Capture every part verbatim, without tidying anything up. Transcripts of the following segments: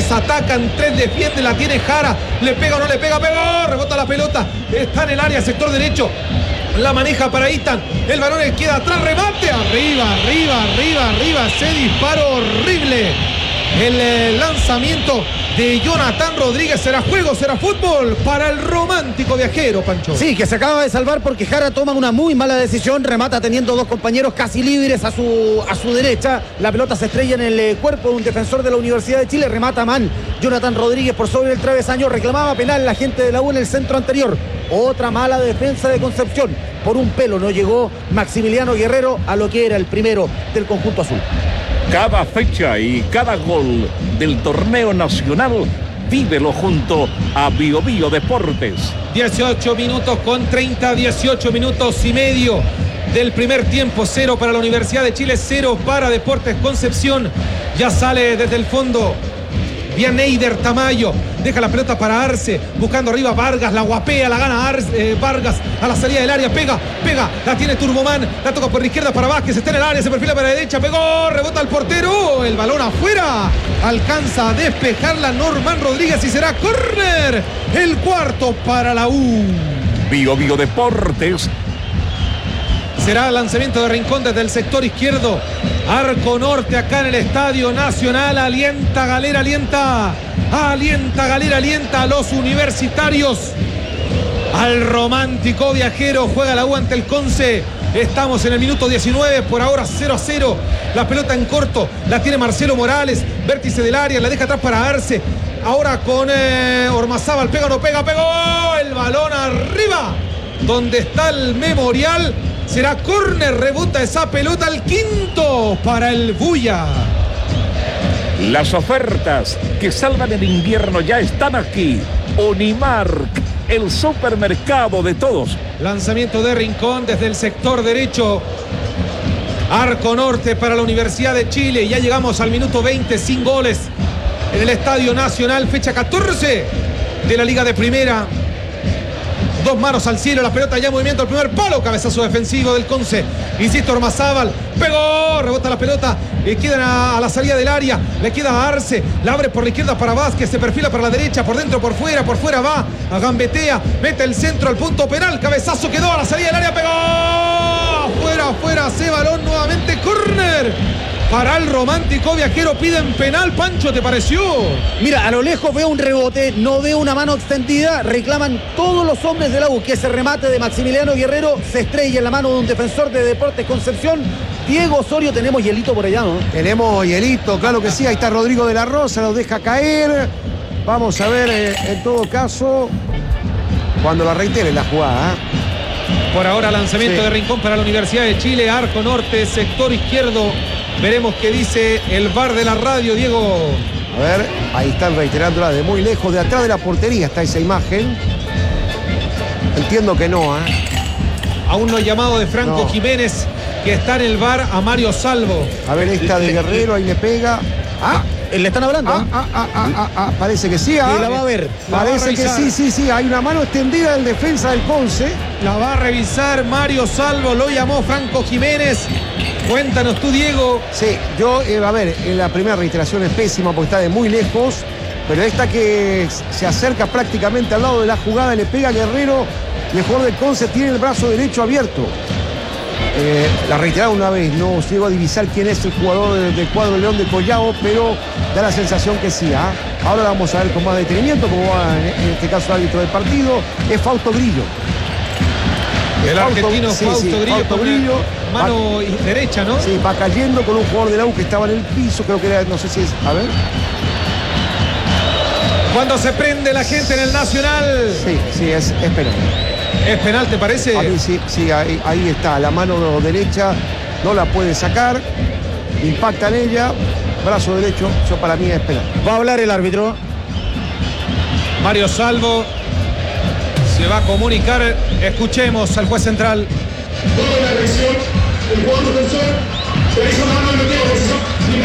Tres atacan, tres defienden, la tiene Jara. Le pega o no le pega, pegó, rebota la pelota. Está en el área, sector derecho. La maneja para Itan. El balón le queda atrás, remate. Arriba, arriba, arriba, arriba. Se disparo horrible. El eh, lanzamiento de Jonathan Rodríguez. ¿Será juego, será fútbol para el romántico viajero, Pancho? Sí, que se acaba de salvar porque Jara toma una muy mala decisión. Remata teniendo dos compañeros casi libres a su, a su derecha. La pelota se estrella en el eh, cuerpo de un defensor de la Universidad de Chile. Remata a man Jonathan Rodríguez por sobre el travesaño. Reclamaba penal la gente de la U en el centro anterior. Otra mala defensa de Concepción. Por un pelo no llegó Maximiliano Guerrero a lo que era el primero del conjunto azul. Cada fecha y cada gol del torneo nacional, vívelo junto a Bio Bio Deportes. dieciocho minutos con treinta, dieciocho minutos y medio del primer tiempo. Cero para la Universidad de Chile, cero para Deportes Concepción. Ya sale desde el fondo Vianeyder Tamayo, deja la pelota para Arce, buscando arriba Vargas, la guapea, la gana Arce, eh, Vargas a la salida del área, pega, pega, la tiene Turboman, la toca por la izquierda para Vázquez, está en el área, se perfila para la derecha, pegó, rebota al portero, el balón afuera, alcanza a despejarla Norman Rodríguez y será córner, el cuarto para la U. Bio Bio Deportes. Será lanzamiento de Rincón desde el sector izquierdo. Arco norte acá en el Estadio Nacional. Alienta Galera, alienta. Alienta Galera, alienta a los universitarios. Al romántico viajero. Juega la U ante el Conce. Estamos en el minuto diecinueve. Por ahora cero a cero. La pelota en corto. La tiene Marcelo Morales. Vértice del área. La deja atrás para Arce. Ahora con eh, Ormazábal. Pega o no pega. Pegó. El balón arriba. Donde está el Memorial. Será córner, rebota esa pelota al quinto para el Buya. Las ofertas que salvan el invierno ya están aquí. Unimark, el supermercado de todos. Lanzamiento de Rincón desde el sector derecho. Arco norte para la Universidad de Chile. Ya llegamos al minuto veinte sin goles en el Estadio Nacional, fecha catorce de la Liga de Primera. Dos manos al cielo, la pelota ya en movimiento al primer palo, cabezazo defensivo del Conce. Insisto, Ormazábal, pegó, rebota la pelota, y quedan a, a la salida del área, le queda a Arce, la abre por la izquierda para Vázquez, se perfila para la derecha, por dentro, por fuera, por fuera va, a gambetea, mete el centro al punto penal, cabezazo quedó a la salida del área, pegó, fuera, fuera, ese balón nuevamente, córner. Para el romántico viajero piden penal, Pancho, ¿te pareció? Mira, a lo lejos veo un rebote, no veo una mano extendida, reclaman todos los hombres de la U que ese remate de Maximiliano Guerrero se estrella en la mano de un defensor de Deportes Concepción. Diego Osorio, tenemos hielito por allá, ¿no? Tenemos hielito, claro que sí, ahí está Rodrigo de la Rosa, lo deja caer. Vamos a ver, eh, en todo caso, cuando la reitere la jugada, ¿eh? Por ahora lanzamiento sí. de Rincón para la Universidad de Chile, arco norte, sector izquierdo. Veremos qué dice el V A R de la radio, Diego. A ver, ahí están reiterándola de muy lejos, de atrás de la portería está esa imagen. Entiendo que no, ¿eh? Aún no hay llamado de Franco no. Jiménez, que está en el V A R, a Mario Salvo. A ver, esta de Guerrero, ahí le pega. Ah, le están hablando. Ah, ah, ah, ah, ah, ah, parece que sí. ¿eh? Ah, y la va a ver. Parece que sí, sí, sí. Hay una mano extendida del defensa del Conce. La va a revisar Mario Salvo, lo llamó Franco Jiménez. Cuéntanos tú, Diego. Sí, yo, eh, a ver, la primera reiteración es pésima porque está de muy lejos, pero esta que se acerca prácticamente al lado de la jugada, le pega a Guerrero, y el jugador del Conce tiene el brazo derecho abierto. Eh, la reiteraron una vez, no llego a divisar quién es el jugador del, del cuadro León de Collao, pero da la sensación que sí. ¿eh? Ahora vamos a ver con más detenimiento, como va en, en este caso el árbitro del partido, es Fausto Grillo. El Fausto, argentino sí, Fausto sí, Grillo, Fausto Grillo mano va, derecha, ¿no? Sí, va cayendo con un jugador de la U que estaba en el piso, creo que era, no sé si es, a ver. Cuando se prende la gente en el Nacional. Sí, sí, es, es penal. ¿Es penal, te parece? A mí sí, sí, ahí, ahí está, la mano derecha, no la puede sacar, impacta en ella, brazo derecho, eso para mí es penal. Va a hablar el árbitro. Mario Salvo se va a comunicar, escuchemos al juez central. Toda la agresión, el jugador defensor se hizo mano y no tiene decisión.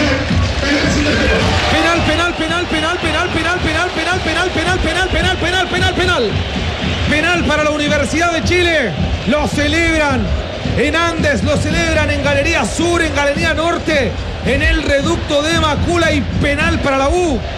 Penal, penal, penal, penal, penal, penal, penal, penal, penal, penal, penal, penal, penal, penal, penal. Penal para la Universidad de Chile. Lo celebran en Andes, lo celebran en Galería Sur, en Galería Norte, en el reducto de Macula, y penal para la U.